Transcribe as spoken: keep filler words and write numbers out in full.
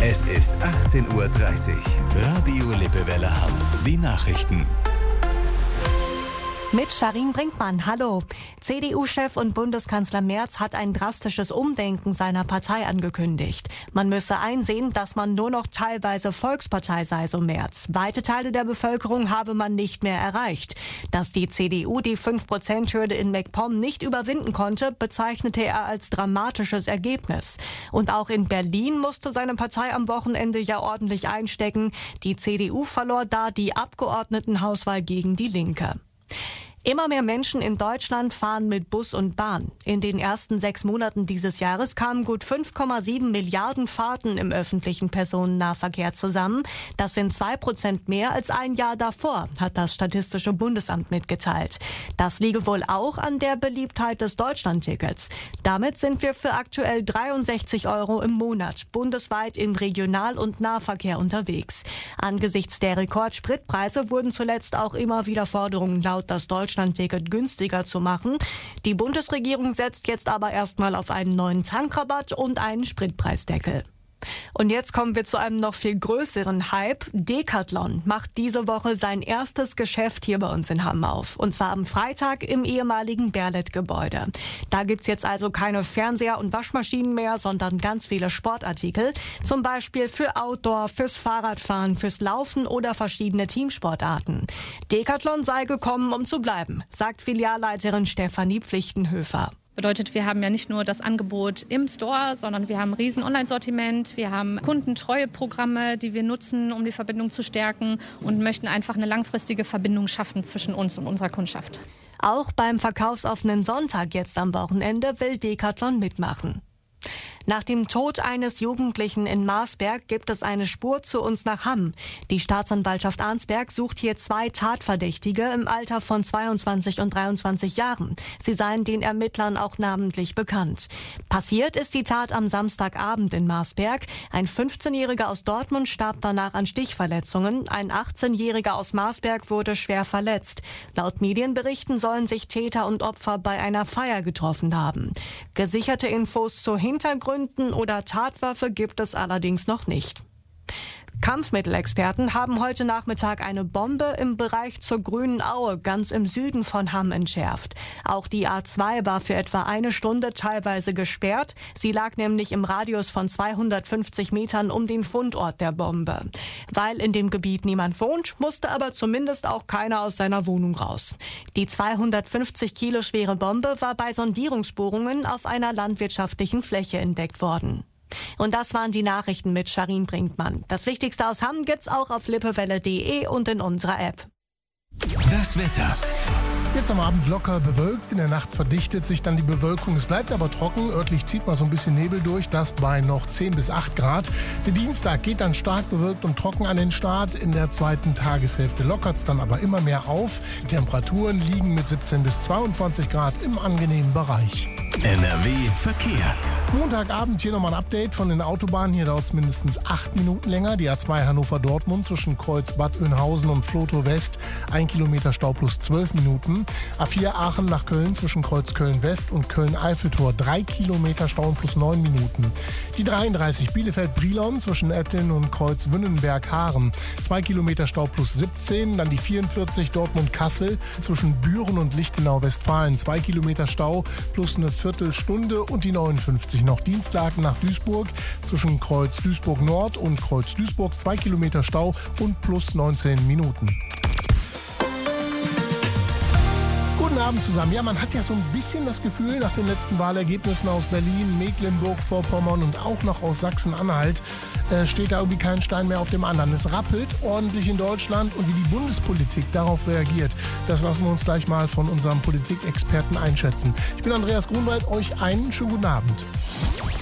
Es ist achtzehn Uhr dreißig. Radio Lippewelle Hamm. Die Nachrichten. Mit Sharin Brinkmann, hallo. C D U-Chef und Bundeskanzler Merz hat ein drastisches Umdenken seiner Partei angekündigt. Man müsse einsehen, dass man nur noch teilweise Volkspartei sei, so Merz. Weite Teile der Bevölkerung habe man nicht mehr erreicht. Dass die C D U die fünf Prozent Hürde in MacPom nicht überwinden konnte, bezeichnete er als dramatisches Ergebnis. Und auch in Berlin musste seine Partei am Wochenende ja ordentlich einstecken. Die C D U verlor da die Abgeordnetenhauswahl gegen die Linke. Immer mehr Menschen in Deutschland fahren mit Bus und Bahn. In den ersten sechs Monaten dieses Jahres kamen gut fünf Komma sieben Milliarden Fahrten im öffentlichen Personennahverkehr zusammen. Das sind zwei Prozent mehr als ein Jahr davor, hat das Statistische Bundesamt mitgeteilt. Das liege wohl auch an der Beliebtheit des Deutschlandtickets. Damit sind wir für aktuell dreiundsechzig Euro im Monat bundesweit im Regional- und Nahverkehr unterwegs. Angesichts der Rekordspritpreise wurden zuletzt auch immer wieder Forderungen laut, das Deutschlandticket günstiger zu machen. Die Bundesregierung setzt jetzt aber erstmal auf einen neuen Tankrabatt und einen Spritpreisdeckel. Und jetzt kommen wir zu einem noch viel größeren Hype. Decathlon macht diese Woche sein erstes Geschäft hier bei uns in Hamm auf. Und zwar am Freitag im ehemaligen Berlet-Gebäude. Da gibt's jetzt also keine Fernseher und Waschmaschinen mehr, sondern ganz viele Sportartikel. Zum Beispiel für Outdoor, fürs Fahrradfahren, fürs Laufen oder verschiedene Teamsportarten. Decathlon sei gekommen, um zu bleiben, sagt Filialleiterin Stefanie Pflichtenhöfer. Bedeutet, wir haben ja nicht nur das Angebot im Store, sondern wir haben ein riesen Online-Sortiment, wir haben Kundentreueprogramme, die wir nutzen, um die Verbindung zu stärken und möchten einfach eine langfristige Verbindung schaffen zwischen uns und unserer Kundschaft. Auch beim verkaufsoffenen Sonntag jetzt am Wochenende will Decathlon mitmachen. Nach dem Tod eines Jugendlichen in Marsberg gibt es eine Spur zu uns nach Hamm. Die Staatsanwaltschaft Arnsberg sucht hier zwei Tatverdächtige im Alter von zweiundzwanzig und dreiundzwanzig Jahren. Sie seien den Ermittlern auch namentlich bekannt. Passiert ist die Tat am Samstagabend in Marsberg. Ein fünfzehnjähriger aus Dortmund starb danach an Stichverletzungen. Ein achtzehnjähriger aus Marsberg wurde schwer verletzt. Laut Medienberichten sollen sich Täter und Opfer bei einer Feier getroffen haben. Gesicherte Infos zu Hintergründen oder Tatwaffe gibt es allerdings noch nicht. Kampfmittelexperten haben heute Nachmittag eine Bombe im Bereich zur Grünen Aue ganz im Süden von Hamm entschärft. Auch die A zwei war für etwa eine Stunde teilweise gesperrt. Sie lag nämlich im Radius von zweihundertfünfzig Metern um den Fundort der Bombe. Weil in dem Gebiet niemand wohnt, musste aber zumindest auch keiner aus seiner Wohnung raus. Die zweihundertfünfzig Kilo schwere Bombe war bei Sondierungsbohrungen auf einer landwirtschaftlichen Fläche entdeckt worden. Und das waren die Nachrichten mit Sharin Brinkmann. Das Wichtigste aus Hamm gibt's auch auf lippewelle punkt de und in unserer App. Das Wetter. Jetzt am Abend locker bewölkt, in der Nacht verdichtet sich dann die Bewölkung. Es bleibt aber trocken, örtlich zieht mal so ein bisschen Nebel durch, das bei noch zehn bis acht Grad. Der Dienstag geht dann stark bewölkt und trocken an den Start. In der zweiten Tageshälfte lockert es dann aber immer mehr auf. Die Temperaturen liegen mit siebzehn bis zweiundzwanzig Grad im angenehmen Bereich. N R W Verkehr. Montagabend hier nochmal ein Update von den Autobahnen. Hier dauert es mindestens acht Minuten länger. Die A zwei Hannover-Dortmund zwischen Kreuz Bad Oeynhausen und Flotow West. Ein Kilometer Stau plus zwölf Minuten. A vier Aachen nach Köln zwischen Kreuz Köln-West und Köln-Eiffeltor. Drei Kilometer Stau plus neun Minuten. Die dreiunddreißig Bielefeld-Brilon zwischen Etteln und Kreuz Wünnenberg-Haaren. Zwei Kilometer Stau plus siebzehn. Dann die vierundvierzig Dortmund-Kassel zwischen Büren und Lichtenau-Westfalen. Zwei Kilometer Stau plus eine Viertelstunde. Und die neunundfünfzig noch Dienstlaken nach Duisburg zwischen Kreuz Duisburg-Nord und Kreuz Duisburg. Zwei Kilometer Stau und plus neunzehn Minuten. Guten Abend zusammen. Ja, man hat ja so ein bisschen das Gefühl, nach den letzten Wahlergebnissen aus Berlin, Mecklenburg-Vorpommern und auch noch aus Sachsen-Anhalt, äh, steht da irgendwie kein Stein mehr auf dem anderen. Es rappelt ordentlich in Deutschland und wie die Bundespolitik darauf reagiert, das lassen wir uns gleich mal von unserem Politikexperten einschätzen. Ich bin Andreas Grunwald, euch einen schönen guten Abend.